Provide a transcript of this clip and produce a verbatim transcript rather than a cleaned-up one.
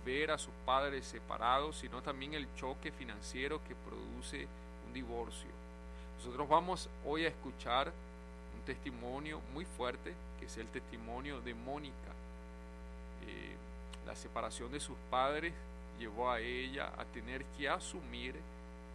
ver a sus padres separados, sino también el choque financiero que produce un divorcio. Nosotros vamos hoy a escuchar un testimonio muy fuerte, que es el testimonio de Mónica. Eh, la separación de sus padres llevó a ella a tener que asumir